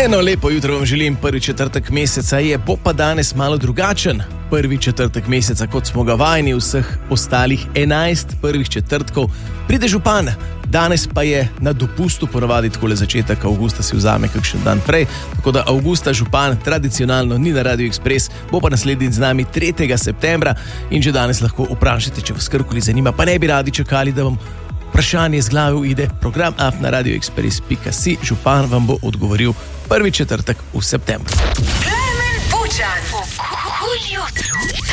Eno lepo jutro vam želim, prvi četrtek meseca je, bo pa danes malo drugačen. Prvi četrtek meseca, kot smo ga vajeni vseh ostalih 11 prvih četrtkov, pride župan. Danes pa je na dopustu, ponavadi takole začetek avgusta si vzame kakšen dan prej, tako da avgusta župan tradicionalno ni na Radio Express, bo pa naslednji z nami 3. septembra in že danes lahko vprašate, če vas karkoli zanima, pa ne bi radi čakali, da vam vprašanje z glave uide. Program @radioexpress.si, župan vam bo odgovoril prvi četrtek v septembru. Klemen Bučan, v Kul jutru.